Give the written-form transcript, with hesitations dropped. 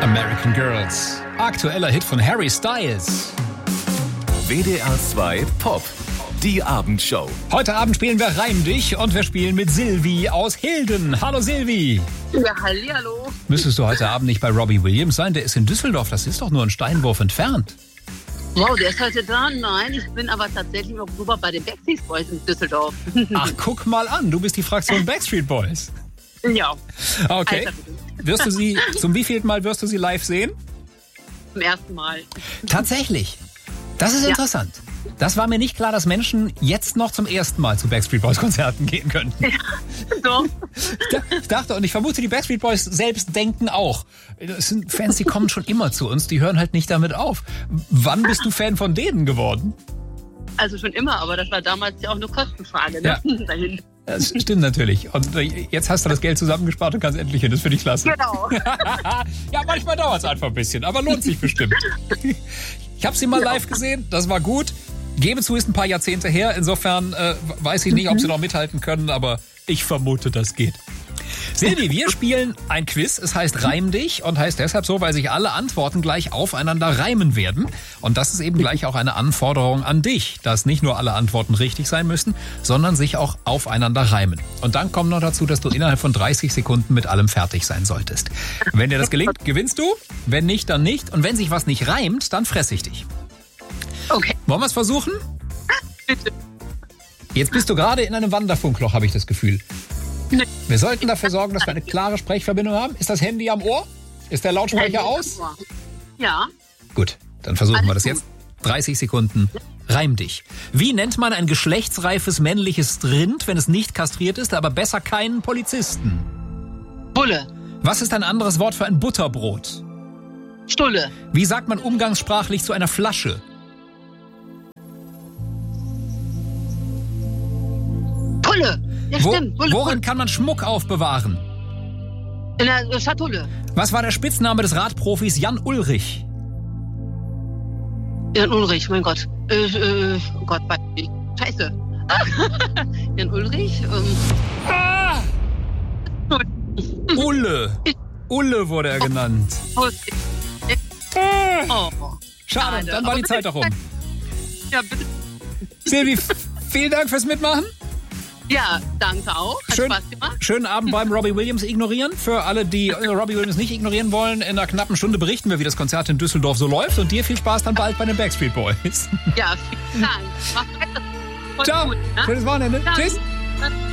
American Girls. Aktueller Hit von Harry Styles. WDR 2 Pop. Die Abendshow. Heute Abend spielen wir Reim dich und wir spielen mit Silvi aus Hilden. Hallo Silvi. Ja, hallihallo. Müsstest du heute Abend nicht bei Robbie Williams sein? Der ist in Düsseldorf, das ist doch nur ein Steinwurf entfernt. Wow, der ist heute da? Nein, ich bin aber tatsächlich im Oktober bei den Backstreet Boys in Düsseldorf. Ach, guck mal an, du bist die Fraktion Backstreet Boys. Ja. Okay. Wirst du sie, zum wievielten Mal wirst du sie live sehen? Zum ersten Mal. Tatsächlich. Das ist interessant. Das war mir nicht klar, dass Menschen jetzt noch zum ersten Mal zu Backstreet Boys Konzerten gehen können. Ja, doch. Ich dachte, und ich vermute, die Backstreet Boys selbst denken auch. Das sind Fans, die kommen schon immer zu uns, die hören halt nicht damit auf. Wann bist du Fan von denen geworden? Also schon immer, aber das war damals ja auch eine Kostenfrage. Ne? Ja. Dahin. Das stimmt natürlich. Und jetzt hast du das Geld zusammengespart und kannst endlich hin. Das finde ich klasse. Genau. Ja, manchmal dauert es einfach ein bisschen, aber lohnt sich bestimmt. Ich habe sie mal live gesehen, das war gut. Gebe zu, ist ein paar Jahrzehnte her. Insofern weiß ich nicht, ob sie noch mithalten können, aber ich vermute, das geht. Silvi, wir spielen ein Quiz. Es heißt Reim dich und heißt deshalb so, weil sich alle Antworten gleich aufeinander reimen werden. Und das ist eben gleich auch eine Anforderung an dich, dass nicht nur alle Antworten richtig sein müssen, sondern sich auch aufeinander reimen. Und dann kommt noch dazu, dass du innerhalb von 30 Sekunden mit allem fertig sein solltest. Wenn dir das gelingt, gewinnst du. Wenn nicht, dann nicht. Und wenn sich was nicht reimt, dann fresse ich dich. Okay. Wollen wir es versuchen? Bitte. Jetzt bist du gerade in einem Wanderfunkloch, habe ich das Gefühl. Nee. Wir sollten dafür sorgen, dass wir eine klare Sprechverbindung haben. Ist das Handy am Ohr? Ist der Lautsprecher aus? Ja. Gut, dann versuchen wir das jetzt. 30 Sekunden. Reim dich. Wie nennt man ein geschlechtsreifes männliches Rind, wenn es nicht kastriert ist, aber besser keinen Polizisten? Bulle. Was ist ein anderes Wort für ein Butterbrot? Stulle. Wie sagt man umgangssprachlich zu einer Flasche? Pulle. Ja, stimmt. Bulle, Worin Bulle. kann man Schmuck aufbewahren? In der Schatulle. Was war der Spitzname des Radprofis Jan Ullrich? Jan Ulrich, mein Gott. Oh Gott, Scheiße. Jan Ulrich. Ulle. Ulle wurde er genannt. Oh. Schade, dann war die Zeit doch um. Ja, bitte. Silvi, vielen Dank fürs Mitmachen. Ja, danke auch. Hat Spaß gemacht. Schönen Abend beim Robbie Williams ignorieren. Für alle, die Robbie Williams nicht ignorieren wollen, in einer knappen Stunde berichten wir, wie das Konzert in Düsseldorf so läuft. Und dir viel Spaß dann bald bei den Backstreet Boys. Ja, vielen Dank. Mach's weiter. Voll Ciao. gut, ne? Schönes Wochenende. Danke. Tschüss.